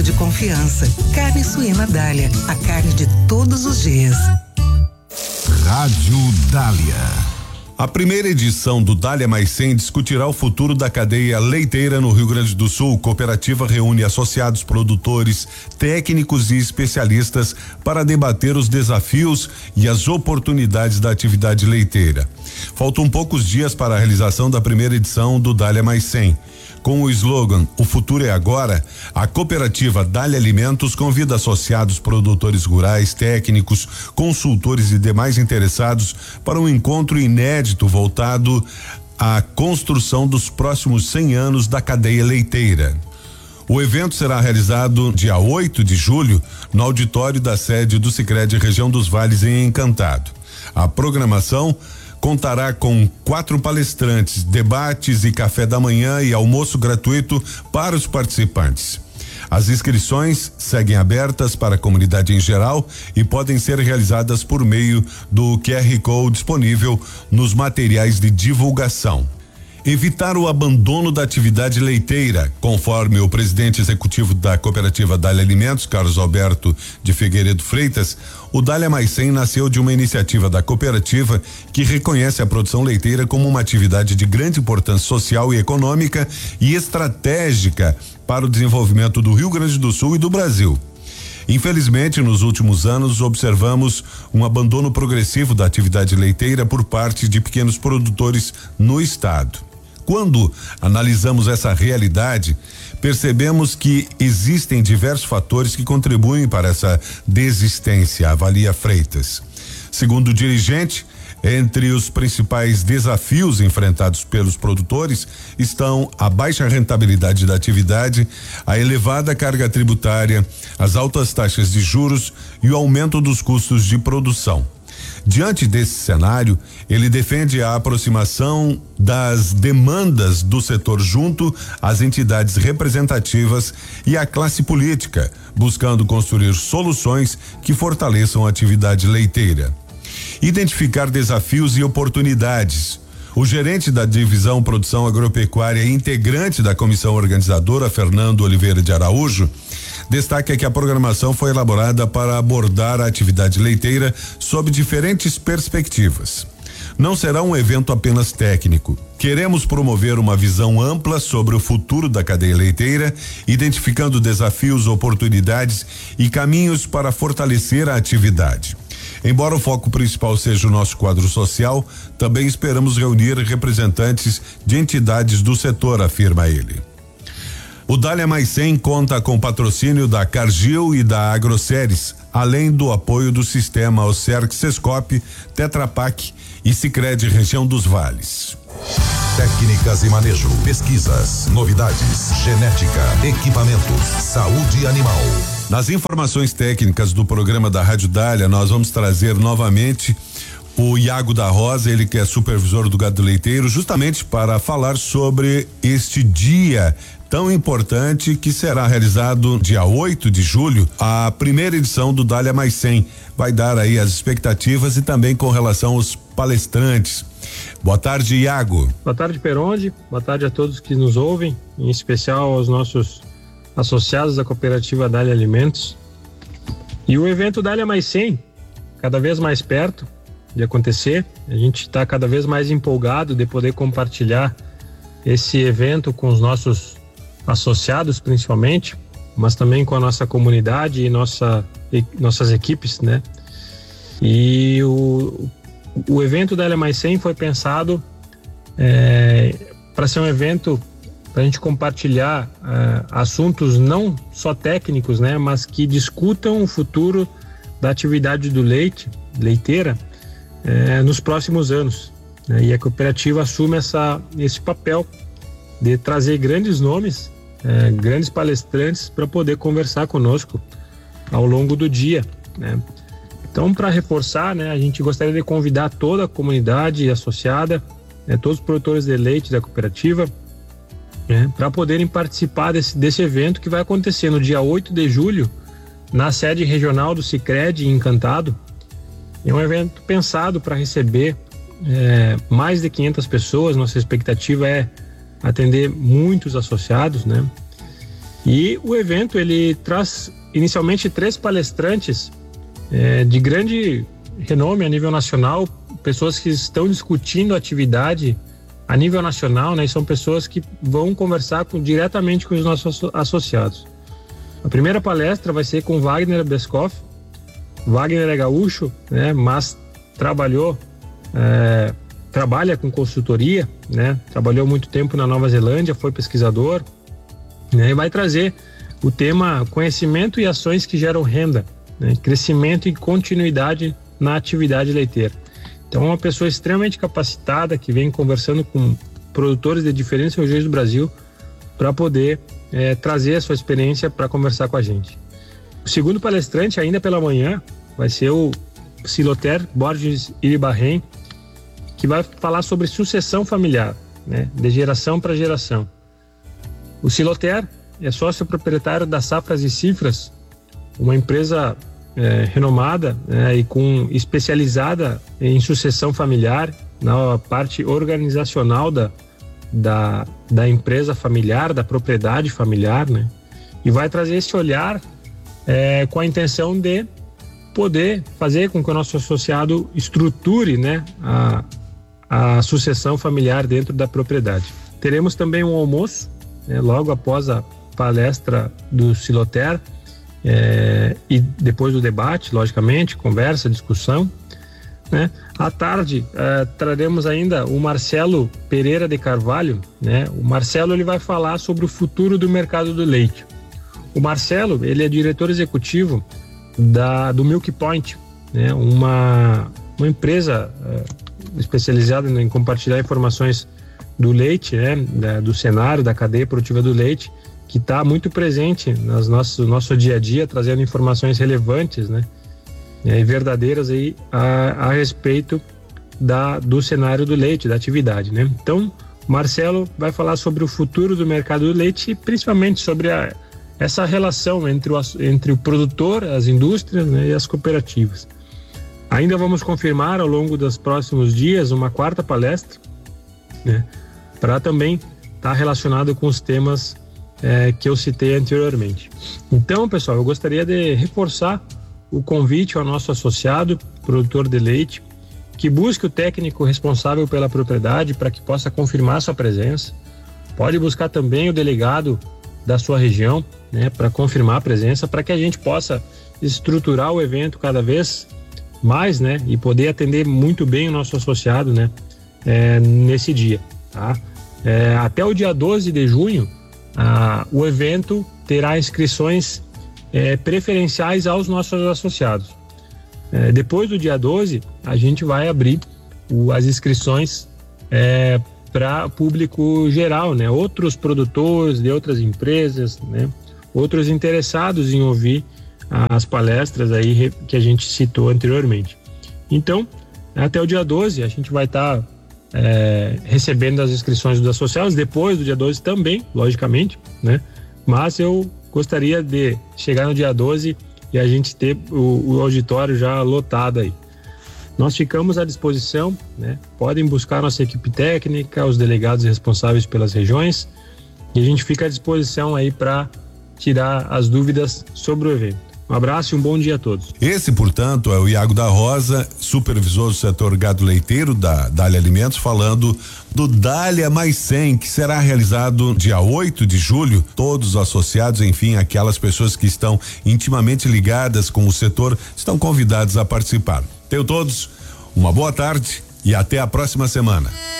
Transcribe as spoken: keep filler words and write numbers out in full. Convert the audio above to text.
posto de confiança. Carne suína Dália, a carne de todos os dias. Rádio Dália. A primeira edição do Dália Mais cem discutirá o futuro da cadeia leiteira no Rio Grande do Sul. Cooperativa reúne associados, produtores, técnicos e especialistas para debater os desafios e as oportunidades da atividade leiteira. Faltam poucos dias para a realização da primeira edição do Dália Mais cem. Com o slogan "O futuro é agora", a cooperativa Dália Alimentos convida associados, produtores rurais, técnicos, consultores e demais interessados para um encontro inédito voltado à construção dos próximos cem anos da cadeia leiteira. O evento será realizado dia oito de julho no auditório da sede do Sicredi Região dos Vales, em Encantado. A programação contará com quatro palestrantes, debates e café da manhã e almoço gratuito para os participantes. As inscrições seguem abertas para a comunidade em geral e podem ser realizadas por meio do Q R Code disponível nos materiais de divulgação. Evitar o abandono da atividade leiteira, conforme o presidente executivo da cooperativa Dália Alimentos, Carlos Alberto de Figueiredo Freitas, o Dália Mais cem nasceu de uma iniciativa da cooperativa que reconhece a produção leiteira como uma atividade de grande importância social e econômica e estratégica para o desenvolvimento do Rio Grande do Sul e do Brasil. Infelizmente, nos últimos anos, observamos um abandono progressivo da atividade leiteira por parte de pequenos produtores no estado. Quando analisamos essa realidade, percebemos que existem diversos fatores que contribuem para essa desistência, avalia Freitas. Segundo o dirigente, entre os principais desafios enfrentados pelos produtores estão a baixa rentabilidade da atividade, a elevada carga tributária, as altas taxas de juros e o aumento dos custos de produção. Diante desse cenário, ele defende a aproximação das demandas do setor junto às entidades representativas e à classe política, buscando construir soluções que fortaleçam a atividade leiteira. Identificar desafios e oportunidades. O gerente da divisão Produção Agropecuária e integrante da comissão organizadora, Fernando Oliveira de Araújo, destaca que a programação foi elaborada para abordar a atividade leiteira sob diferentes perspectivas. Não será um evento apenas técnico. Queremos promover uma visão ampla sobre o futuro da cadeia leiteira, identificando desafios, oportunidades e caminhos para fortalecer a atividade. Embora o foco principal seja o nosso quadro social, também esperamos reunir representantes de entidades do setor, afirma ele. O Dália Mais cem conta com patrocínio da Cargill e da Agroceres, além do apoio do sistema Ocerc Sescop, Tetra Pak e Sicredi Região dos Vales. Técnicas e manejo, pesquisas, novidades, genética, equipamentos, saúde animal. Nas informações técnicas do programa da Rádio Dália, nós vamos trazer novamente o Iago da Rosa, ele que é supervisor do gado leiteiro, justamente para falar sobre este dia tão importante que será realizado dia oito de julho, a primeira edição do Dália Mais cem. Vai dar aí as expectativas e também com relação aos palestrantes. Boa tarde, Iago. Boa tarde, Peronde. Boa tarde a todos que nos ouvem, em especial aos nossos associados da cooperativa Dália Alimentos. E o evento Dália Mais cem, cada vez mais perto de acontecer. A gente está cada vez mais empolgado de poder compartilhar esse evento com os nossos associados, principalmente, mas também com a nossa comunidade e nossa, e, nossas equipes, né? E o, o evento Dália Mais cem foi pensado é, para ser um evento para a gente compartilhar uh, assuntos não só técnicos, né, mas que discutam o futuro da atividade do leite, leiteira, uh, nos próximos anos. Né, e a cooperativa assume essa, esse papel de trazer grandes nomes, uh, grandes palestrantes para poder conversar conosco ao longo do dia. Né. Então, para reforçar, né, a gente gostaria de convidar toda a comunidade associada, né, todos os produtores de leite da cooperativa, né, para poderem participar desse, desse evento que vai acontecer no dia oito de julho, na sede regional do Sicredi, em Encantado. É um evento pensado para receber é, mais de quinhentas pessoas. Nossa expectativa é atender muitos associados, né? E o evento ele traz inicialmente três palestrantes é, de grande renome a nível nacional, pessoas que estão discutindo a atividade a nível nacional, né? E são pessoas que vão conversar com, diretamente com os nossos associados. A primeira palestra vai ser com Wagner Beskoff. Wagner é gaúcho, né? Mas trabalhou, é, trabalha com consultoria, né? Trabalhou muito tempo na Nova Zelândia, foi pesquisador, né? E vai trazer o tema conhecimento e ações que geram renda, né? Crescimento e continuidade na atividade leiteira. Então, é uma pessoa extremamente capacitada que vem conversando com produtores de diferentes regiões do Brasil para poder é, trazer a sua experiência para conversar com a gente. O segundo palestrante, ainda pela manhã, vai ser o Siloter Borges Iribarren, que vai falar sobre sucessão familiar, né, de geração para geração. O Siloter é sócio proprietário da Safras e Cifras, uma empresa é, renomada é, e com especializada em sucessão familiar na parte organizacional da, da, da empresa familiar, da propriedade familiar, né? E vai trazer esse olhar é, com a intenção de poder fazer com que o nosso associado estruture, né, a, a sucessão familiar dentro da propriedade. Teremos também um almoço, né, logo após a palestra do Siloter, é, e depois do debate, logicamente, conversa, discussão, né? À tarde é, traremos ainda o Marcelo Pereira de Carvalho, né? O Marcelo ele vai falar sobre o futuro do mercado do leite. O Marcelo, ele é diretor executivo da, do Milk Point, né? Uma, uma empresa é, especializada em compartilhar informações do leite, né? Da, do cenário, da cadeia produtiva do leite, que está muito presente nas nossos, no nosso dia a dia, trazendo informações relevantes, né? E verdadeiras aí a, a respeito da, do cenário do leite, da atividade, né? Então, Marcelo vai falar sobre o futuro do mercado do leite e principalmente sobre a, essa relação entre o, entre o produtor, as indústrias, né, e as cooperativas. Ainda vamos confirmar ao longo dos próximos dias uma quarta palestra, né, para também estar tá relacionado com os temas é, que eu citei anteriormente. Então, pessoal, eu gostaria de reforçar o convite ao nosso associado, produtor de leite, que busque o técnico responsável pela propriedade para que possa confirmar sua presença. Pode buscar também o delegado da sua região, né, para confirmar a presença, para que a gente possa estruturar o evento cada vez mais, né, e poder atender muito bem o nosso associado, né, é, nesse dia, tá? É, até o dia doze de junho, a, o evento terá inscrições é, preferenciais aos nossos associados. É, depois do dia doze, a gente vai abrir o, as inscrições é, para público geral, né? Outros produtores de outras empresas, né? Outros interessados em ouvir as palestras aí que a gente citou anteriormente. Então, até o dia doze, a gente vai estar tá, é, recebendo as inscrições dos associados, depois do dia doze também, logicamente, né? Mas eu gostaria de chegar no dia doze e a gente ter o, o auditório já lotado aí. Nós ficamos à disposição, né? Podem buscar nossa equipe técnica, os delegados responsáveis pelas regiões, e a gente fica à disposição aí para tirar as dúvidas sobre o evento. Um abraço e um bom dia a todos. Esse, portanto, é o Iago da Rosa, supervisor do setor gado leiteiro da Dália Alimentos, falando do Dália Mais cem, que será realizado dia oito de julho. Todos os associados, enfim, aquelas pessoas que estão intimamente ligadas com o setor, estão convidados a participar. Tenham todos uma boa tarde e até a próxima semana.